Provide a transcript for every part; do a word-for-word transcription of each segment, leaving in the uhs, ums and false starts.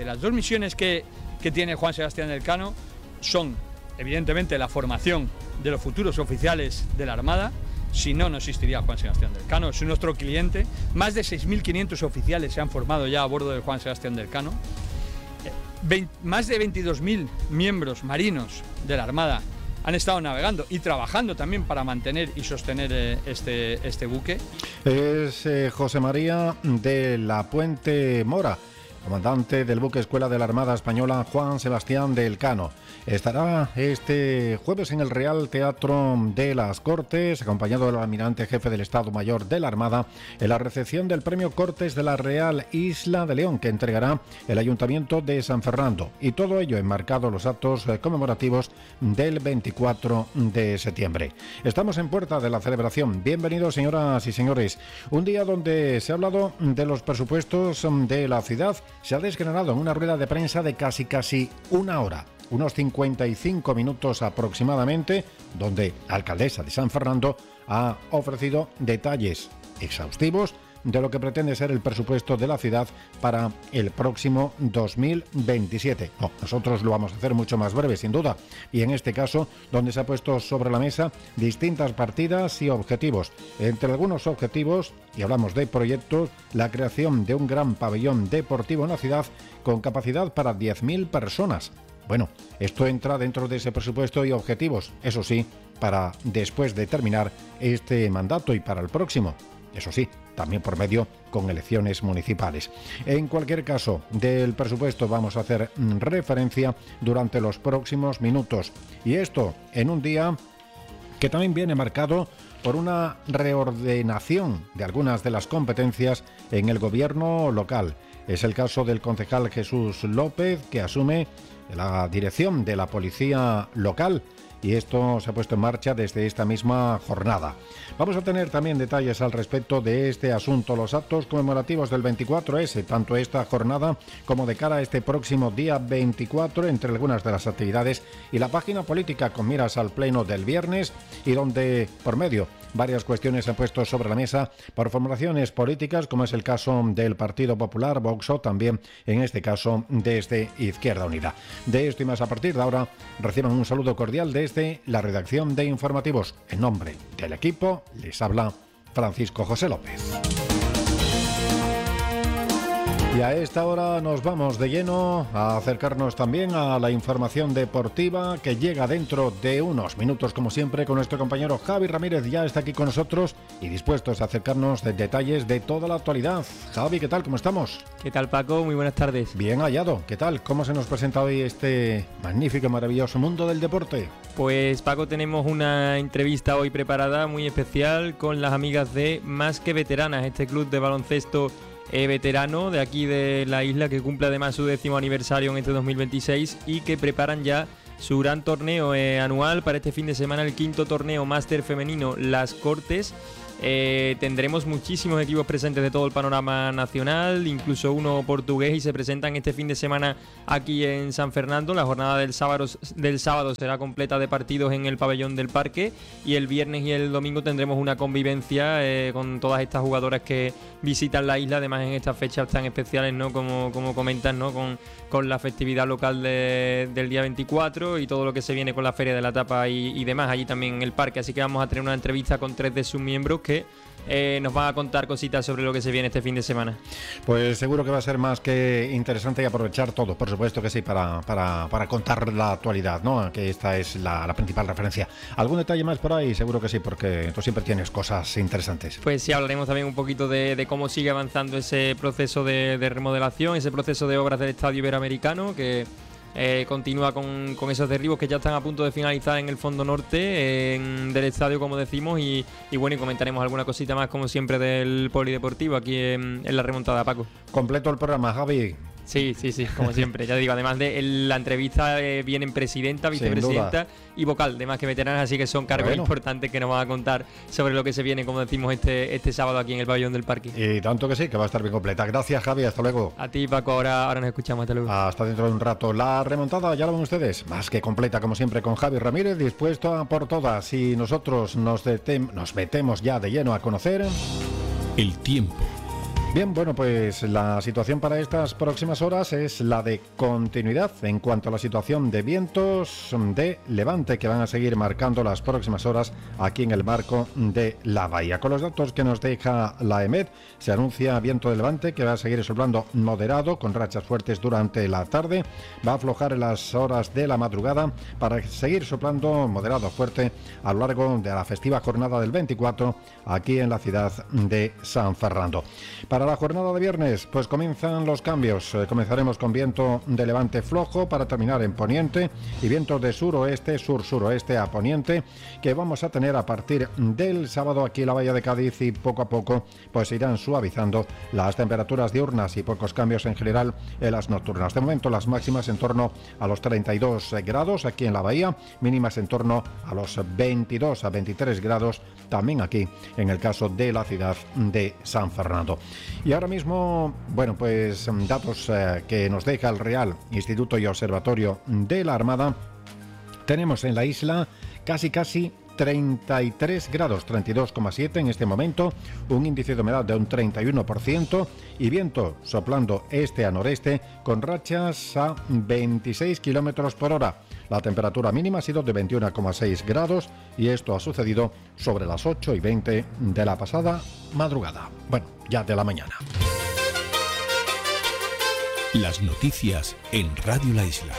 trece. Las dos misiones que, que tiene Juan Sebastián Elcano son, evidentemente, la formación de los futuros oficiales de la Armada. Si no, no existiría Juan Sebastián Elcano. Es nuestro cliente. Más de seis mil quinientos oficiales se han formado ya a bordo de Juan Sebastián Elcano. Eh, más de veintidós mil miembros marinos de la Armada han estado navegando y trabajando también para mantener y sostener eh, este, este buque. Es eh, José María de la Puente Mora, comandante del buque escuela de la Armada Española Juan Sebastián Elcano. Estará este jueves en el Real Teatro de las Cortes, acompañado del almirante jefe del Estado Mayor de la Armada, en la recepción del Premio Cortes de la Real Isla de León, que entregará el Ayuntamiento de San Fernando. Y todo ello enmarcado en los actos conmemorativos del veinticuatro de septiembre. Estamos en puerta de la celebración. Bienvenidos, señoras y señores. Un día donde se ha hablado de los presupuestos de la ciudad. Se ha desgranado en una rueda de prensa de casi casi una hora. Unos cincuenta y cinco minutos aproximadamente, donde la alcaldesa de San Fernando ha ofrecido detalles exhaustivos de lo que pretende ser el presupuesto de la ciudad para el próximo dos mil veintisiete. No, nosotros lo vamos a hacer mucho más breve, sin duda, y en este caso, donde se ha puesto sobre la mesa distintas partidas y objetivos. Entre algunos objetivos, y hablamos de proyectos, la creación de un gran pabellón deportivo en la ciudad con capacidad para diez mil personas. Bueno, esto entra dentro de ese presupuesto y objetivos, eso sí, para después de terminar este mandato y para el próximo. Eso sí, también por medio con elecciones municipales. En cualquier caso, del presupuesto vamos a hacer referencia durante los próximos minutos. Y esto en un día que también viene marcado por una reordenación de algunas de las competencias en el gobierno local. Es el caso del concejal Jesús López, que asume la dirección de la policía local, y esto se ha puesto en marcha desde esta misma jornada. Vamos a tener también detalles al respecto de este asunto, los actos conmemorativos del veinticuatro ese, tanto esta jornada como de cara a este próximo día veinticuatro, entre algunas de las actividades, y la página política con miras al pleno del viernes, y donde, por medio, varias cuestiones se han puesto sobre la mesa por formulaciones políticas, como es el caso del Partido Popular, Vox, o también, en este caso, desde Izquierda Unida. De esto y más a partir de ahora, reciban un saludo cordial desde la redacción de Informativos. En nombre del equipo, les habla Francisco José López. Y a esta hora nos vamos de lleno a acercarnos también a la información deportiva, que llega dentro de unos minutos, como siempre, con nuestro compañero Javi Ramírez. Ya está aquí con nosotros y dispuestos a acercarnos de detalles de toda la actualidad. Javi, ¿qué tal? ¿Cómo estamos? ¿Qué tal, Paco? Muy buenas tardes. Bien hallado. ¿Qué tal? ¿Cómo se nos presenta hoy este magnífico y maravilloso mundo del deporte? Pues, Paco, tenemos una entrevista hoy preparada muy especial con las amigas de Más que Veteranas, este club de baloncesto Eh, veterano de aquí de la isla, que cumple además su décimo aniversario en este dos mil veintiséis y que preparan ya su gran torneo eh, anual para este fin de semana, el quinto torneo máster femenino Las Cortes. Eh, tendremos muchísimos equipos presentes de todo el panorama nacional, incluso uno portugués, y se presentan este fin de semana aquí en San Fernando. La jornada del sábado, del sábado será completa de partidos en el pabellón del parque, y el viernes y el domingo tendremos una convivencia eh, con todas estas jugadoras que visitan la isla, además en estas fechas tan especiales, ¿no? Como, como comentan, ¿no? Con, con la festividad local de, del día veinticuatro y todo lo que se viene con la Feria de la Tapa y, y demás, allí también en el parque. Así que vamos a tener una entrevista con tres de sus miembros que Eh, nos va a contar cositas sobre lo que se viene este fin de semana. Pues seguro que va a ser más que interesante, y aprovechar todo, por supuesto que sí, para, para, para contar la actualidad, ¿no? Que esta es la, la principal referencia. ¿Algún detalle más por ahí? Seguro que sí, porque tú siempre tienes cosas interesantes. Pues sí, hablaremos también un poquito de, de cómo sigue avanzando ese proceso de, de remodelación, ese proceso de obras del Estadio Iberoamericano, que Eh, continúa con, con esos derribos que ya están a punto de finalizar en el fondo norte eh, en, del estadio, como decimos, y, y bueno, y comentaremos alguna cosita más, como siempre, del polideportivo aquí en, en la remontada, Paco. Completo el programa, Javi. Sí, sí, sí, como siempre. Ya digo, además de el, la entrevista eh, vienen presidenta, vicepresidenta y vocal de Más que Veteranas, así que son cargos bueno. importantes que nos van a contar sobre lo que se viene, como decimos, este, este sábado aquí en el pabellón del parque. Y tanto que sí, que va a estar bien completa. Gracias, Javi, hasta luego. A ti, Paco, ahora, ahora nos escuchamos, hasta luego. Hasta dentro de un rato. La remontada, ya lo ven ustedes, más que completa, como siempre, con Javi Ramírez, dispuesto a por todas. Y nosotros nos, detem- nos metemos ya de lleno a conocer el tiempo Bien, bueno, pues la situación para estas próximas horas es la de continuidad en cuanto a la situación de vientos de levante que van a seguir marcando las próximas horas aquí en el marco de la bahía. Con los datos que nos deja la EMET, se anuncia viento de levante que va a seguir soplando moderado con rachas fuertes durante la tarde, va a aflojar en las horas de la madrugada para seguir soplando moderado fuerte a lo largo de la festiva jornada del veinticuatro aquí en la ciudad de San Fernando. Para la jornada de viernes, pues comienzan los cambios. Eh, comenzaremos con viento de levante flojo para terminar en poniente y vientos de suroeste, sur-suroeste a poniente que vamos a tener a partir del sábado aquí en la bahía de Cádiz, y poco a poco pues irán suavizando las temperaturas diurnas y pocos cambios en general en las nocturnas. De momento las máximas en torno a los treinta y dos grados aquí en la bahía, mínimas en torno a los veintidós a veintitrés grados también aquí en el caso de la ciudad de San Fernando. Y ahora mismo, bueno, pues datos eh, que nos deja el Real Instituto y Observatorio de la Armada. Tenemos en la isla casi casi treinta y tres grados, treinta y dos coma siete en este momento, un índice de humedad de un treinta y uno por ciento y viento soplando este a noreste con rachas a veintiséis kilómetros por hora. La temperatura mínima ha sido de veintiuno coma seis grados y esto ha sucedido sobre las ocho y veinte de la pasada madrugada. Bueno, ya de la mañana. Las noticias en Radio La Isla.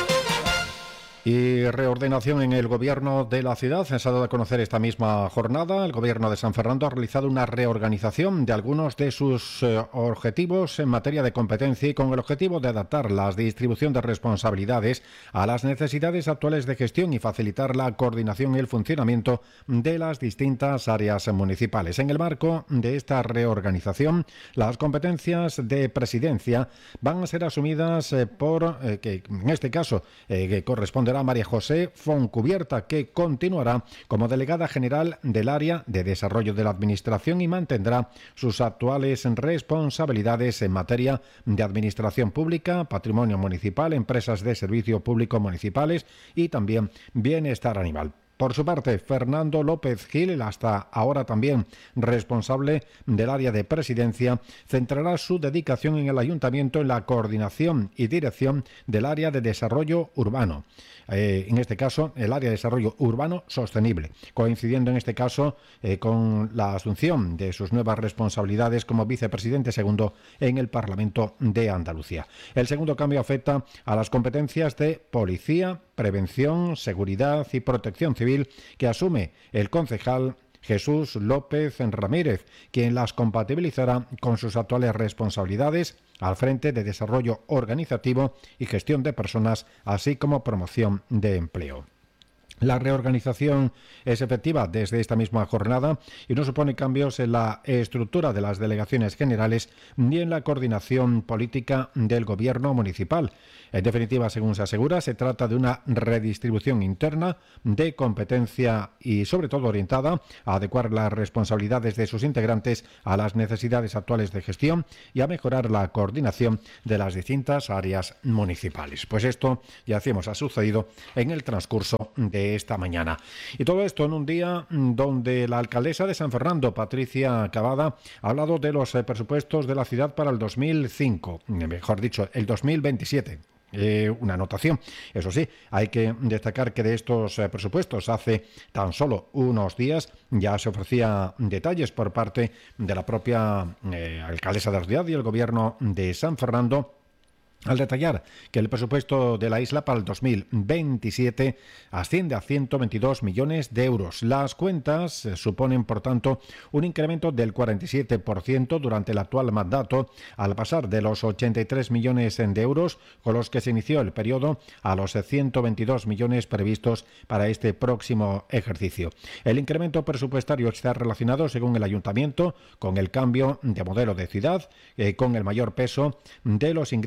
Y reordenación en el gobierno de la ciudad. Se ha dado a conocer esta misma jornada. El gobierno de San Fernando ha realizado una reorganización de algunos de sus eh, objetivos en materia de competencia y con el objetivo de adaptar la distribución de responsabilidades a las necesidades actuales de gestión y facilitar la coordinación y el funcionamiento de las distintas áreas municipales. En el marco de esta reorganización, las competencias de presidencia van a ser asumidas eh, por, eh, que en este caso, eh, que corresponde a María José Foncubierta, que continuará como delegada general del área de desarrollo de la Administración y mantendrá sus actuales responsabilidades en materia de administración pública, patrimonio municipal, empresas de servicio público municipales y también bienestar animal. Por su parte, Fernando López Gil, el hasta ahora también responsable del área de presidencia, centrará su dedicación en el ayuntamiento en la coordinación y dirección del área de desarrollo urbano. Eh, en este caso, el área de desarrollo urbano sostenible, coincidiendo en este caso eh, con la asunción de sus nuevas responsabilidades como vicepresidente segundo en el Parlamento de Andalucía. El segundo cambio afecta a las competencias de policía, prevención, seguridad y protección civil que asume el concejal Jesús López Ramírez, quien las compatibilizará con sus actuales responsabilidades al frente de desarrollo organizativo y gestión de personas, así como promoción de empleo. La reorganización es efectiva desde esta misma jornada y no supone cambios en la estructura de las delegaciones generales ni en la coordinación política del gobierno municipal. En definitiva, según se asegura, se trata de una redistribución interna de competencia y, sobre todo, orientada a adecuar las responsabilidades de sus integrantes a las necesidades actuales de gestión y a mejorar la coordinación de las distintas áreas municipales. Pues esto, ya decimos, ha sucedido en el transcurso de esta mañana. Y todo esto en un día donde la alcaldesa de San Fernando, Patricia Cavada, ha hablado de los presupuestos de la ciudad para el dos mil cinco, mejor dicho, el dos mil veintisiete. Eh, una anotación. Eso sí, hay que destacar que de estos eh, presupuestos hace tan solo unos días ya se ofrecía detalles por parte de la propia eh, alcaldesa de la ciudad y el gobierno de San Fernando, al detallar que el presupuesto de la isla para el dos mil veintisiete asciende a ciento veintidós millones de euros. Las cuentas suponen, por tanto, un incremento del cuarenta y siete por ciento durante el actual mandato, al pasar de los ochenta y tres millones de euros con los que se inició el periodo a los ciento veintidós millones previstos para este próximo ejercicio. El incremento presupuestario está relacionado, según el ayuntamiento, con el cambio de modelo de ciudad, eh, con el mayor peso de los ingresos vinculados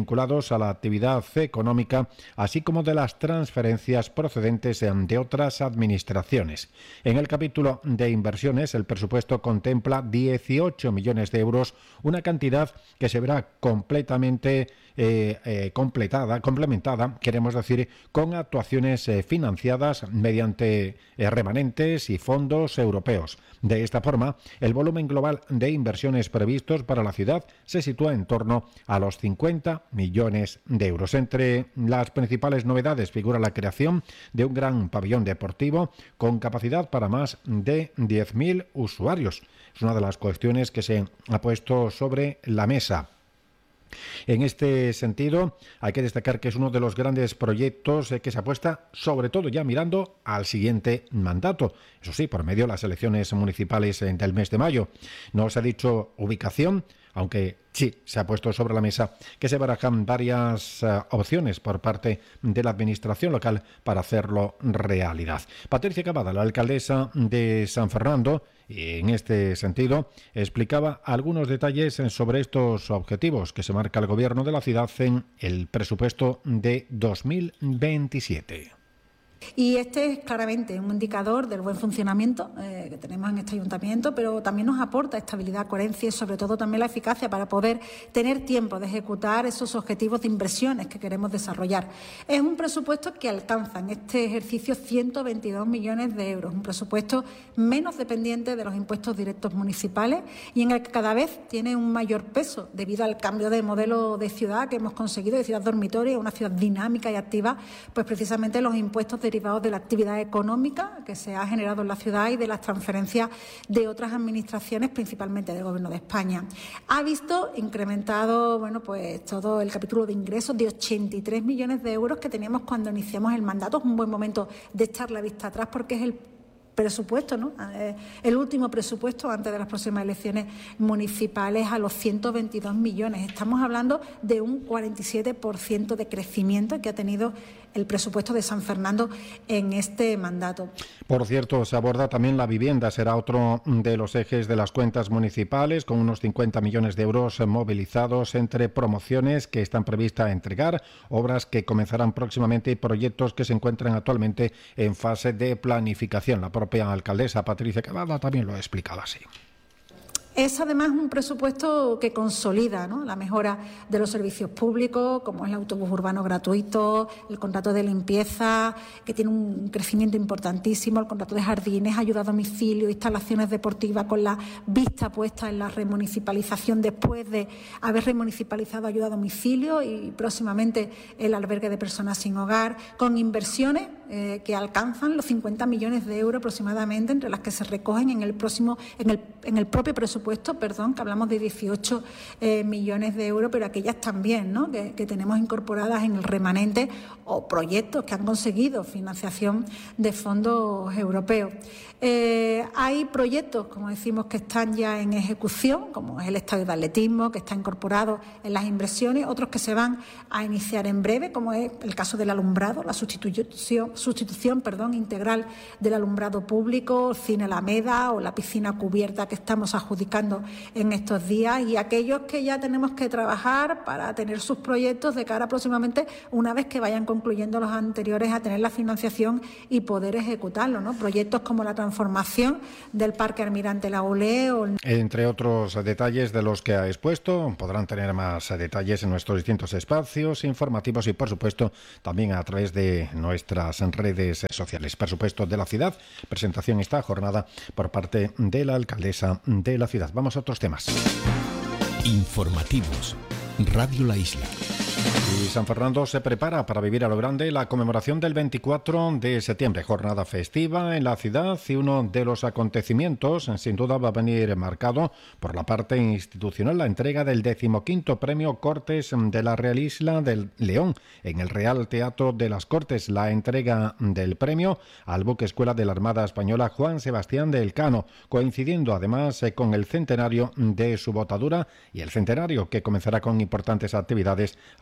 vinculados a la actividad económica, así como de las transferencias procedentes de otras administraciones. En el capítulo de inversiones, el presupuesto contempla dieciocho millones de euros, una cantidad que se verá completamente eh, eh, completada, complementada, queremos decir, con actuaciones eh, financiadas mediante eh, remanentes y fondos europeos. De esta forma, el volumen global de inversiones previstos para la ciudad se sitúa en torno a los cincuenta millones de euros. Entre las principales novedades figura la creación de un gran pabellón deportivo con capacidad para más de diez mil usuarios. Es una de las cuestiones que se ha puesto sobre la mesa. En este sentido, hay que destacar que es uno de los grandes proyectos que se apuesta, sobre todo ya mirando al siguiente mandato. Eso sí, por medio de las elecciones municipales del mes de mayo. No se ha dicho ubicación, aunque sí se ha puesto sobre la mesa que se barajan varias uh, opciones por parte de la administración local para hacerlo realidad. Patricia Cavada, la alcaldesa de San Fernando, y en este sentido explicaba algunos detalles sobre estos objetivos que se marca el gobierno de la ciudad en el presupuesto de dos mil veintisiete. Y este es claramente un indicador del buen funcionamiento eh, que tenemos en este ayuntamiento, pero también nos aporta estabilidad, coherencia y sobre todo también la eficacia para poder tener tiempo de ejecutar esos objetivos de inversiones que queremos desarrollar. Es un presupuesto que alcanza en este ejercicio ciento veintidós millones de euros, un presupuesto menos dependiente de los impuestos directos municipales y en el que cada vez tiene un mayor peso debido al cambio de modelo de ciudad que hemos conseguido, de ciudad dormitorio, una ciudad dinámica y activa, pues precisamente los impuestos derivados de la actividad económica que se ha generado en la ciudad y de las transferencias de otras administraciones, principalmente del Gobierno de España. Ha visto incrementado, bueno, pues todo el capítulo de ingresos de ochenta y tres millones de euros que teníamos cuando iniciamos el mandato. Es un buen momento de echar la vista atrás porque es el presupuesto, ¿no? El último presupuesto antes de las próximas elecciones municipales a los ciento veintidós millones. Estamos hablando de un cuarenta y siete por ciento de crecimiento que ha tenido el presupuesto de San Fernando en este mandato. Por cierto, se aborda también la vivienda, será otro de los ejes de las cuentas municipales, con unos cincuenta millones de euros movilizados entre promociones que están previstas entregar, obras que comenzarán próximamente y proyectos que se encuentran actualmente en fase de planificación. La propia alcaldesa Patricia Cavada también lo ha explicado así. Es además un presupuesto que consolida, ¿no?, la mejora de los servicios públicos, como es el autobús urbano gratuito, el contrato de limpieza, que tiene un crecimiento importantísimo, el contrato de jardines, ayuda a domicilio, instalaciones deportivas con la vista puesta en la remunicipalización después de haber remunicipalizado ayuda a domicilio y próximamente el albergue de personas sin hogar, con inversiones eh, que alcanzan los cincuenta millones de euros aproximadamente, entre las que se recogen en el próximo, en el, en el propio presupuesto. Puesto, perdón, que hablamos de dieciocho eh, millones de euros, pero aquellas también, ¿no?, que, que tenemos incorporadas en el remanente o proyectos que han conseguido financiación de fondos europeos. Eh, hay proyectos, como decimos, que están ya en ejecución, como es el estadio de atletismo, que está incorporado en las inversiones, otros que se van a iniciar en breve, como es el caso del alumbrado, la sustitución, sustitución perdón, integral del alumbrado público, el cine Alameda o la piscina cubierta que estamos adjudicando en estos días, y aquellos que ya tenemos que trabajar para tener sus proyectos de cara próximamente, una vez que vayan concluyendo los anteriores, a tener la financiación y poder ejecutarlo, ¿no? Proyectos como la transformación del Parque Almirante Laulé o... Entre otros detalles de los que ha expuesto, podrán tener más detalles en nuestros distintos espacios informativos y, por supuesto, también a través de nuestras redes sociales. Presupuesto de la ciudad, presentación esta jornada por parte de la alcaldesa de la ciudad. Vamos a otros temas. Informativos. Radio La Isla. Y San Fernando se prepara para vivir a lo grande la conmemoración del veinticuatro de septiembre, jornada festiva en la ciudad, y uno de los acontecimientos sin duda va a venir marcado por la parte institucional, la entrega del decimoquinto premio Cortes de la Real Isla del León en el Real Teatro de las Cortes, la entrega del premio al buque escuela de la Armada Española Juan Sebastián de Elcano, coincidiendo además con el centenario de su botadura y el centenario que comenzará con importantes actividades a lo largo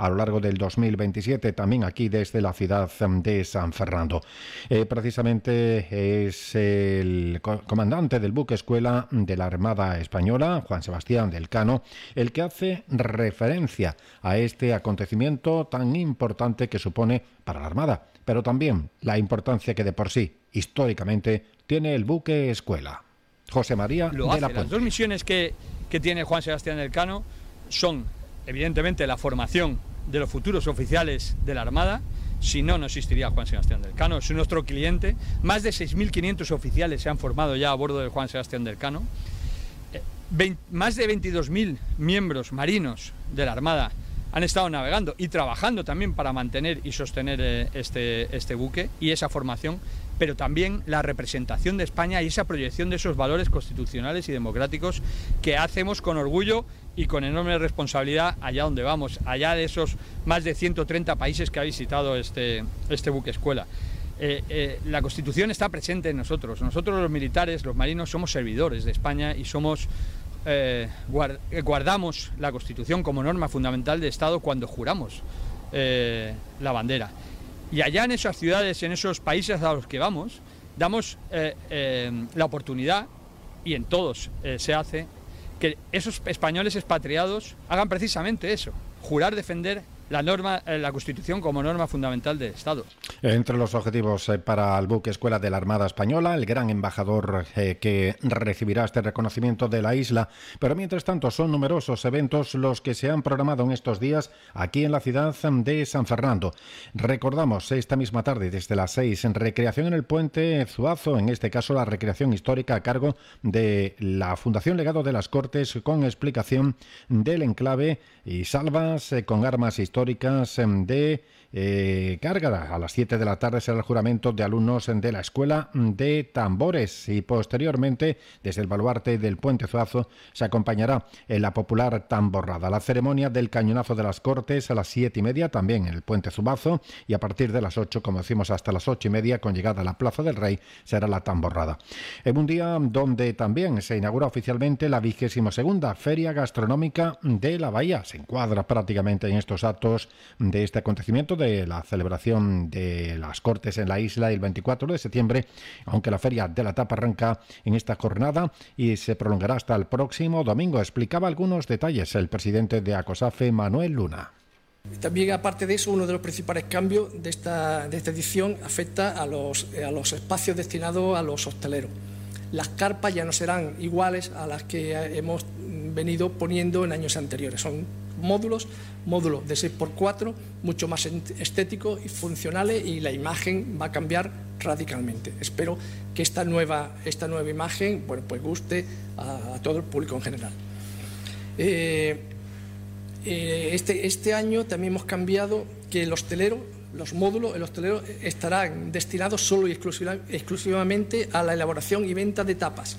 del dos mil veintisiete, también aquí desde la ciudad de San Fernando. Eh, precisamente es el comandante del buque escuela de la Armada Española, Juan Sebastián del Cano, el que hace referencia a este acontecimiento tan importante que supone para la Armada, pero también la importancia que de por sí, históricamente, tiene el buque escuela. José María Lo de hace. la Las Puente. dos misiones que, que tiene Juan Sebastián del Cano son, evidentemente, la formación de los futuros oficiales de la Armada. Si no, no existiría Juan Sebastián del Cano. Es nuestro cliente. Más de seis mil quinientos oficiales se han formado ya a bordo del Juan Sebastián del Cano. Eh, veinte, más de veintidós mil miembros marinos de la Armada han estado navegando y trabajando también para mantener y sostener eh, este, este buque y esa formación, pero también la representación de España y esa proyección de esos valores constitucionales y democráticos que hacemos con orgullo y con enorme responsabilidad allá donde vamos, allá de esos más de ciento treinta países que ha visitado este, este buque escuela. Eh, eh, la Constitución está presente en nosotros. Nosotros los militares, los marinos, somos servidores de España y somos... Eh, guard, guardamos la Constitución como norma fundamental de Estado cuando juramos eh, la bandera. Y allá en esas ciudades, en esos países a los que vamos, damos eh, eh, la oportunidad, y en todos eh, se hace, que esos españoles expatriados hagan precisamente eso, jurar defender la norma, eh, la Constitución como norma fundamental del Estado. Entre los objetivos eh, para el buque escuela de la Armada Española, el gran embajador eh, que recibirá este reconocimiento de la isla, pero mientras tanto son numerosos eventos los que se han programado en estos días aquí en la ciudad de San Fernando. Recordamos esta misma tarde desde las seis en recreación en el Puente Zuazo, en este caso la recreación histórica a cargo de la Fundación Legado de las Cortes, con explicación del enclave y salvas eh, con armas históricas de eh, carga. A las siete de la tarde será el juramento de alumnos de la Escuela de Tambores y posteriormente desde el baluarte del Puente Zuazo se acompañará en la popular tamborrada. La ceremonia del cañonazo de las Cortes a las siete y media también en el Puente Zuazo, y a partir de las ocho, como decimos, hasta las ocho y media con llegada a la Plaza del Rey será la tamborrada. En un día donde también se inaugura oficialmente la vigésima segunda Feria Gastronómica de la Bahía. Se encuadra prácticamente en estos actos de este acontecimiento de la celebración de las Cortes en la isla el veinticuatro de septiembre, aunque la Feria de la Tapa arranca en esta jornada y se prolongará hasta el próximo domingo. Explicaba algunos detalles el presidente de ACOSAFE, Manuel Luna. También, aparte de eso, uno de los principales cambios de esta, de esta edición afecta a los, a los espacios destinados a los hosteleros. Las carpas ya no serán iguales a las que hemos venido poniendo en años anteriores. Son módulos, módulos de seis por cuatro, mucho más estéticos y funcionales, y la imagen va a cambiar radicalmente. Espero que esta nueva, esta nueva imagen, bueno, pues guste a, a todo el público en general. Eh, eh, este, este año también hemos cambiado que el hostelero, los módulos, el hostelero estarán destinados solo y exclusiva, exclusivamente a la elaboración y venta de tapas.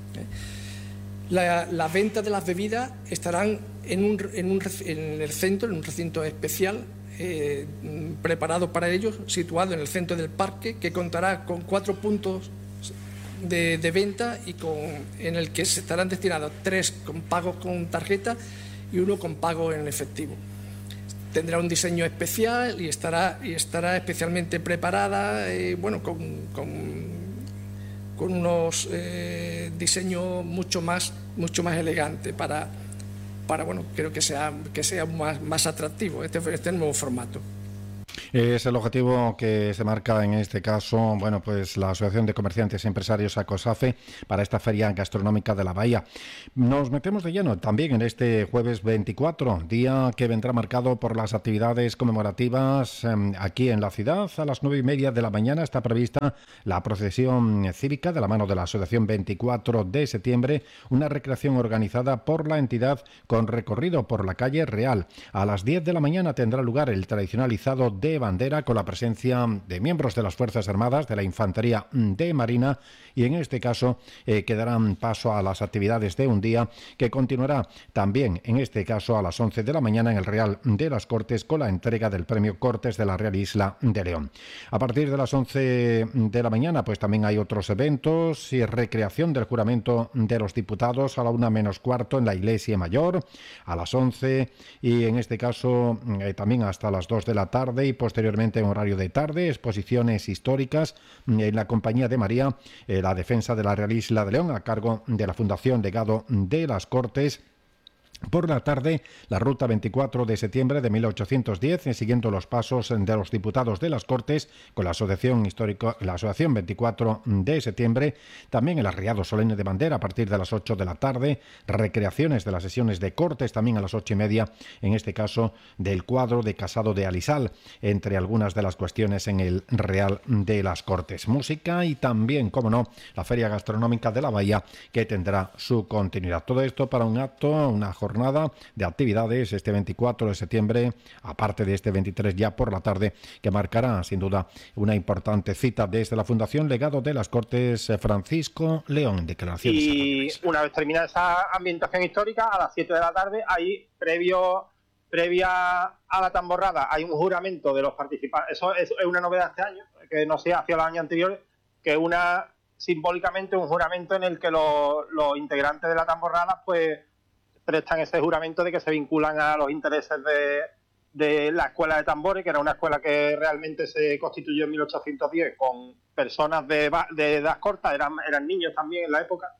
La, la venta de las bebidas estarán en, un, en, un, en el centro, en un recinto especial eh, preparado para ellos, situado en el centro del parque, que contará con cuatro puntos de, de venta y con, en el que se estarán destinados tres con pagos con tarjeta y uno con pago en efectivo. Tendrá un diseño especial y estará, y estará especialmente preparada, eh, bueno, con, con con unos eh, diseños mucho más, mucho más elegantes para, para bueno, creo que sea, que sea más, más atractivo este, este nuevo formato. Es el objetivo que se marca en este caso, bueno, pues la Asociación de Comerciantes y Empresarios ACOSAFE para esta Feria Gastronómica de la Bahía. Nos metemos de lleno también en este jueves veinticuatro, día que vendrá marcado por las actividades conmemorativas eh, aquí en la ciudad. A las nueve y media de la mañana está prevista la procesión cívica de la mano de la Asociación veinticuatro de septiembre, una recreación organizada por la entidad con recorrido por la calle Real. A las diez de la mañana tendrá lugar el tradicional izado de de bandera con la presencia de miembros de las Fuerzas Armadas, de la Infantería de Marina, y en este caso eh, quedarán paso a las actividades de un día que continuará también, en este caso, a las once de la mañana en el Real de las Cortes con la entrega del Premio Cortes de la Real Isla de León. A partir de las once de la mañana, pues también hay otros eventos y recreación del juramento de los diputados a la una menos cuarto en la Iglesia Mayor, a las once y en este caso eh, también hasta las dos de la tarde y posteriormente en horario de tarde, exposiciones históricas en la Compañía de María, eh, la defensa de la Real Isla de León a cargo de la Fundación Legado de las Cortes. Por la tarde, la ruta veinticuatro de septiembre de mil ochocientos diez, siguiendo los pasos de los diputados de las Cortes con la Asociación Histórica, la Asociación veinticuatro de septiembre, también el arriado solemne de bandera a partir de las ocho de la tarde, recreaciones de las sesiones de Cortes también a las ocho y media, en este caso del cuadro de Casado de Alisal, entre algunas de las cuestiones en el Real de las Cortes. Música y también, como no, la Feria Gastronómica de la Bahía, que tendrá su continuidad. Todo esto para un acto, una jornada jornada de actividades este veinticuatro de septiembre, aparte de este veintitrés ya por la tarde, que marcará sin duda una importante cita desde la Fundación Legado de las Cortes Francisco León. Declaraciones. Y una vez terminada esa ambientación histórica, a las siete de la tarde, ahí previo previa a la tamborrada hay un juramento de los participantes. Eso es una novedad este año, que no se hacía los años anteriores, que es una simbólicamente un juramento en el que los, los integrantes de la tamborrada pues prestan ese juramento de que se vinculan a los intereses de, de la escuela de tambores, que era una escuela que realmente se constituyó en mil ochocientos diez con personas de, de edad corta, eran, eran niños también en la época,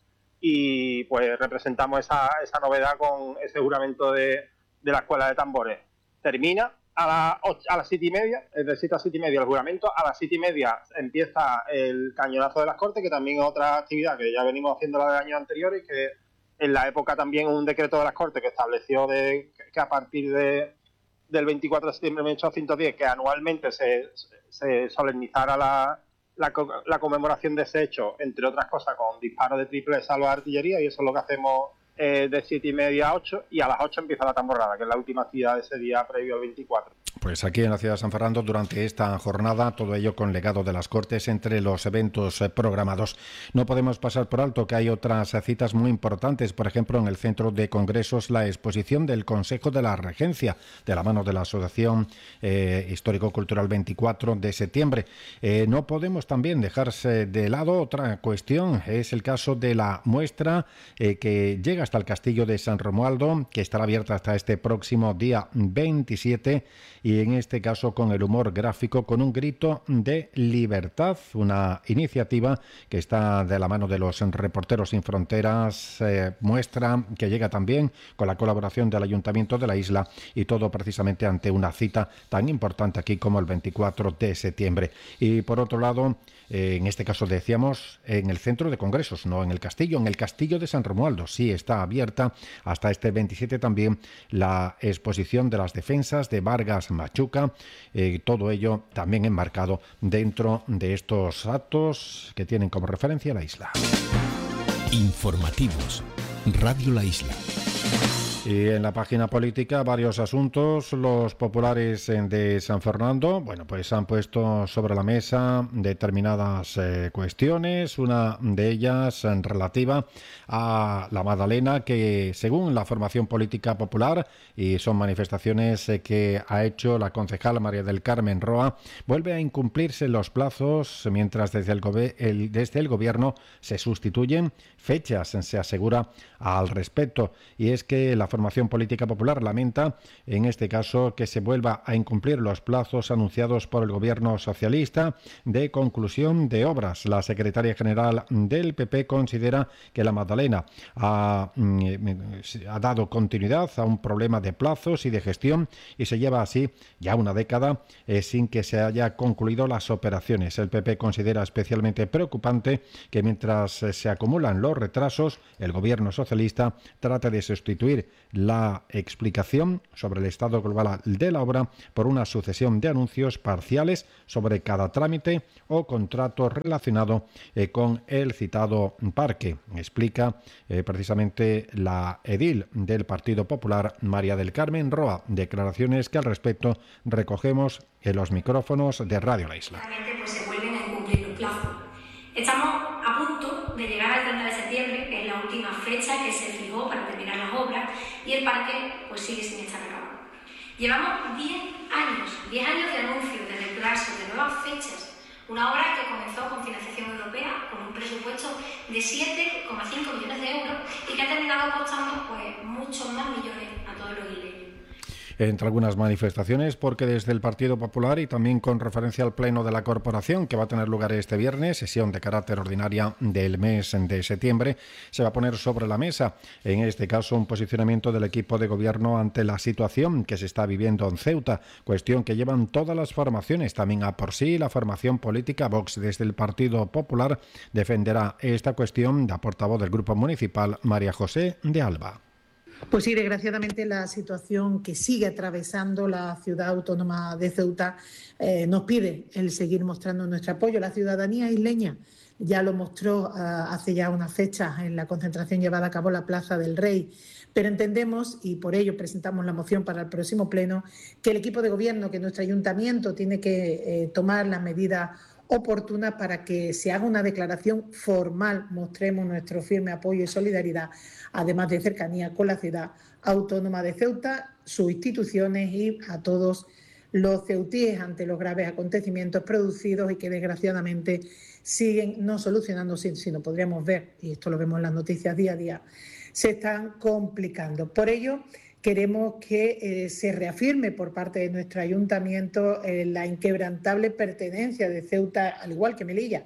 y pues representamos esa, esa novedad con ese juramento de, de la escuela de tambores. Termina a, la, a las siete y media, es decir, a las siete y media el juramento, a las siete y media empieza el cañonazo de las Cortes, que también es otra actividad que ya venimos haciendo la de años anteriores, que en la época también un decreto de las Cortes que estableció de, que a partir de, del veinticuatro de septiembre de mil ochocientos diez, que anualmente se, se solemnizara la, la, la conmemoración de ese hecho, entre otras cosas, con disparos de triple salvo de artillería, y eso es lo que hacemos eh, de siete y media a ocho, y a las ocho empieza la tamborrada, que es la última actividad de ese día previo al veinticuatro. Pues aquí en la ciudad de San Fernando, durante esta jornada, todo ello con Legado de las Cortes entre los eventos programados. No podemos pasar por alto que hay otras citas muy importantes, por ejemplo, en el Centro de Congresos, la exposición del Consejo de la Regencia, de la mano de la Asociación eh, Histórico-Cultural veinticuatro de septiembre. Eh, no podemos también dejarse de lado otra cuestión, es el caso de la muestra eh, que llega hasta el Castillo de San Romualdo, que estará abierta hasta este próximo día veintisiete, y en este caso con el humor gráfico, con un grito de libertad, una iniciativa que está de la mano de los Reporteros Sin Fronteras, eh, muestra que llega también con la colaboración del Ayuntamiento de la isla, y todo precisamente ante una cita tan importante aquí como el veinticuatro de septiembre. Y por otro lado, eh, en este caso decíamos en el Centro de Congresos, no en el Castillo, en el Castillo de San Romualdo, sí está abierta hasta este veintisiete también la exposición de las defensas de Vargas Machuca, eh, todo ello también enmarcado dentro de estos actos que tienen como referencia la isla. Informativos, Radio La Isla. Y en la página política, varios asuntos. Los populares de San Fernando, bueno, pues han puesto sobre la mesa determinadas eh, cuestiones, una de ellas eh, relativa a la Magdalena, que según la formación política popular, y son manifestaciones eh, que ha hecho la concejal María del Carmen Roa, vuelve a incumplirse los plazos, mientras desde el, gobe- el, desde el gobierno se sustituyen fechas, se asegura al respecto. Y es que la formación política popular lamenta, en este caso, que se vuelva a incumplir los plazos anunciados por el gobierno socialista de conclusión de obras. La secretaria general del P P considera que la Magdalena ha, ha dado continuidad a un problema de plazos y de gestión, y se lleva así ya una década eh, sin que se haya concluido las operaciones. El P P considera especialmente preocupante que mientras se acumulan los retrasos, el gobierno socialista trata de sustituir la explicación sobre el estado global de la obra por una sucesión de anuncios parciales sobre cada trámite o contrato relacionado eh, con el citado parque. Explica eh, precisamente la edil del Partido Popular, María del Carmen Roa. Declaraciones que al respecto recogemos en los micrófonos de Radio La Isla. Pues se vuelven a incumplir los plazos. Estamos a punto de llegar al treinta de septiembre, que es la última fecha que se fijó para terminar las obras, y el parque pues sigue sin estar acabado. Llevamos diez años, diez años de anuncios, de retrasos, de nuevas fechas. Una obra que comenzó con financiación europea, con un presupuesto de siete coma cinco millones de euros y que ha terminado costando pues muchos más millones a todos los isleños. Entre algunas manifestaciones, porque desde el Partido Popular y también con referencia al Pleno de la Corporación, que va a tener lugar este viernes, sesión de carácter ordinaria del mes de septiembre, se va a poner sobre la mesa, en este caso, un posicionamiento del equipo de gobierno ante la situación que se está viviendo en Ceuta, cuestión que llevan todas las formaciones, también a por sí la formación política. Vox, desde el Partido Popular, defenderá esta cuestión. La portavoz del Grupo Municipal, María José de Alba. Pues sí, desgraciadamente la situación que sigue atravesando la ciudad autónoma de Ceuta eh, nos pide el seguir mostrando nuestro apoyo. La ciudadanía isleña ya lo mostró uh, hace ya unas fechas en la concentración llevada a cabo en la Plaza del Rey, pero entendemos, y por ello presentamos la moción para el próximo pleno, que el equipo de gobierno, que nuestro ayuntamiento tiene que eh, tomar las medidas oportuna para que se haga una declaración formal, mostremos nuestro firme apoyo y solidaridad, además de cercanía con la ciudad autónoma de Ceuta, sus instituciones y a todos los ceutíes ante los graves acontecimientos producidos y que desgraciadamente siguen no solucionándose, sino podríamos ver, y esto lo vemos en las noticias día a día, se están complicando. Por ello, queremos que eh, se reafirme por parte de nuestro ayuntamiento eh, la inquebrantable pertenencia de Ceuta, al igual que Melilla,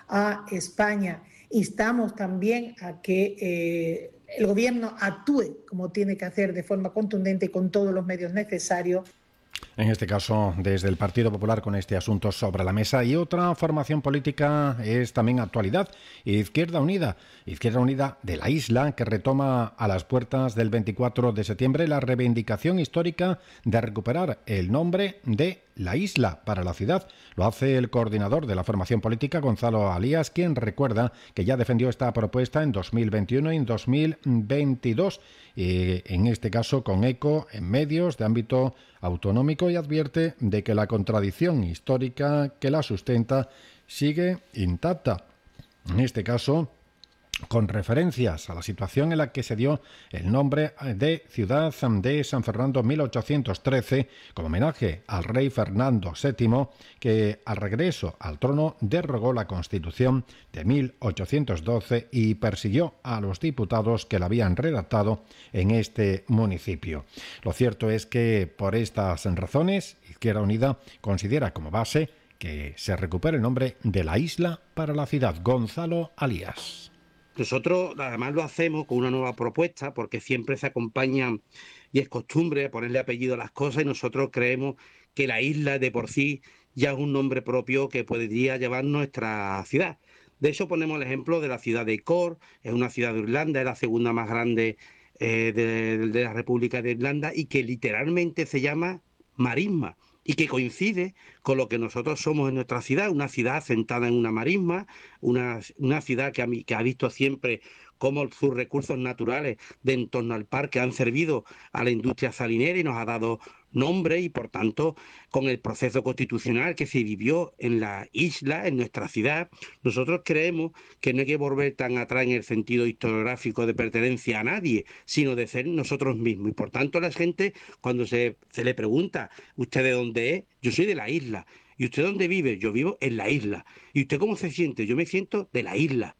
a España. Instamos también a que eh, el Gobierno actúe como tiene que hacer, de forma contundente y con todos los medios necesarios. En este caso, desde el Partido Popular, con este asunto sobre la mesa. Y otra formación política es también actualidad, Izquierda Unida. Izquierda Unida de la isla, que retoma a las puertas del veinticuatro de septiembre la reivindicación histórica de recuperar el nombre de la isla para la ciudad. Lo hace el coordinador de la formación política, Gonzalo Alías, quien recuerda que ya defendió esta propuesta en dos mil veintiuno y en dos mil veintidós, y en este caso con eco en medios de ámbito autonómico, y advierte de que la contradicción histórica que la sustenta sigue intacta. En este caso, con referencias a la situación en la que se dio el nombre de Ciudad de San Fernando mil ochocientos trece, como homenaje al rey Fernando séptimo, que al regreso al trono derogó la Constitución de mil ochocientos doce y persiguió a los diputados que la habían redactado en este municipio. Lo cierto es que por estas razones, Izquierda Unida considera como base que se recupere el nombre de la isla para la ciudad. Gonzalo Alías. Nosotros además lo hacemos con una nueva propuesta, porque siempre se acompañan y es costumbre ponerle apellido a las cosas, y nosotros creemos que la isla de por sí ya es un nombre propio que podría llevar nuestra ciudad. De hecho, ponemos el ejemplo de la ciudad de Cork, es una ciudad de Irlanda, es la segunda más grande eh, de, de la República de Irlanda, y que literalmente se llama marisma, y que coincide con lo que nosotros somos en nuestra ciudad, una ciudad asentada en una marisma, una, una ciudad que ha, que ha visto siempre cómo sus recursos naturales de en torno al parque han servido a la industria salinera y nos ha dado nombre, y por tanto con el proceso constitucional que se vivió en la isla, en nuestra ciudad, nosotros creemos que no hay que volver tan atrás en el sentido historiográfico de pertenencia a nadie, sino de ser nosotros mismos. Y por tanto la gente, cuando se, se le pregunta, ¿usted de dónde es? Yo soy de la isla. ¿Y usted dónde vive? Yo vivo en la isla. ¿Y usted cómo se siente? Yo me siento de la isla.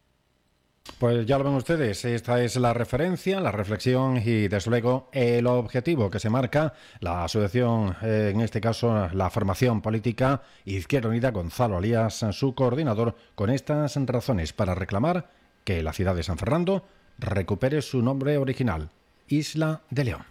Pues ya lo ven ustedes, esta es la referencia, la reflexión y desde luego el objetivo que se marca la asociación, eh, en este caso la formación política Izquierda Unida, Gonzalo Alías, su coordinador, con estas razones para reclamar que la ciudad de San Fernando recupere su nombre original, Isla de León.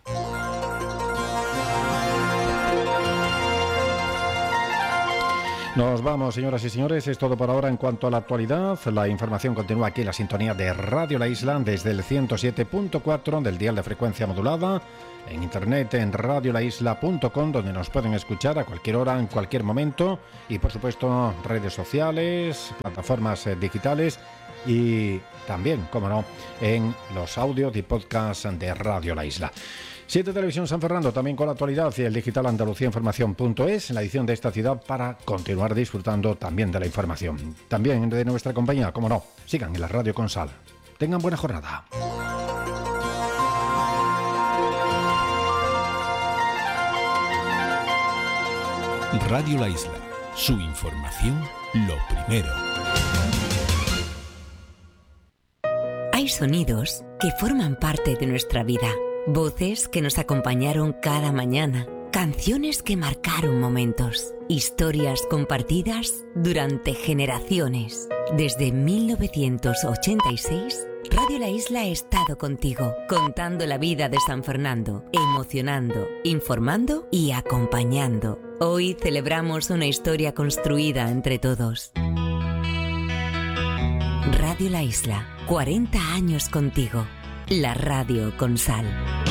Nos vamos, señoras y señores, es todo por ahora en cuanto a la actualidad. La información continúa aquí en la sintonía de Radio La Isla desde el ciento siete punto cuatro del dial de frecuencia modulada, en internet en radio la isla punto com, donde nos pueden escuchar a cualquier hora, en cualquier momento, y por supuesto redes sociales, plataformas eh, digitales y también, como no, en los audios y podcasts de Radio La Isla. siete Televisión San Fernando, también con la actualidad, y el digital Andalucía Información punto es, en la edición de esta ciudad, para continuar disfrutando también de la información. También de nuestra compañía, como no, sigan en la radio con Sal. Tengan buena jornada. Radio La Isla, su información lo primero. Hay sonidos que forman parte de nuestra vida. Voces que nos acompañaron cada mañana, canciones que marcaron momentos, historias compartidas durante generaciones. Desde mil novecientos ochenta y seis, Radio La Isla ha estado contigo, contando la vida de San Fernando, emocionando, informando y acompañando. Hoy celebramos una historia construida entre todos. Radio La Isla, cuarenta años contigo. La radio con Sal.